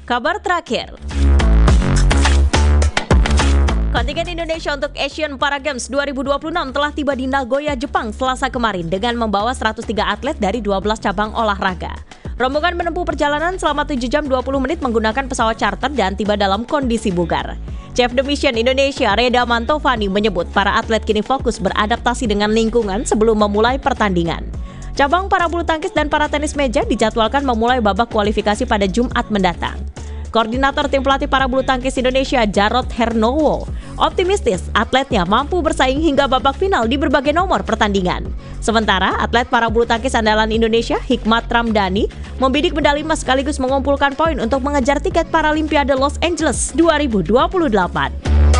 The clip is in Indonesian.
Kabar terakhir. Kontingen Indonesia untuk Asian Para Games 2026 telah tiba di Nagoya, Jepang Selasa kemarin dengan membawa 103 atlet dari 12 cabang olahraga. Rombongan menempuh perjalanan selama 7 jam 20 menit menggunakan pesawat charter dan tiba dalam kondisi bugar. Chief The Mission Indonesia Reda Mantovani menyebut para atlet kini fokus beradaptasi dengan lingkungan sebelum memulai pertandingan. Cabang para bulu tangkis dan para tenis meja dijadwalkan memulai babak kualifikasi pada Jumat mendatang. Koordinator tim pelatih para bulu tangkis Indonesia Jarod Hernowo optimistis atletnya mampu bersaing hingga babak final di berbagai nomor pertandingan. Sementara atlet para bulu tangkis andalan Indonesia Hikmat Ramdhani membidik medali emas sekaligus mengumpulkan poin untuk mengejar tiket Paralimpiade Los Angeles 2028.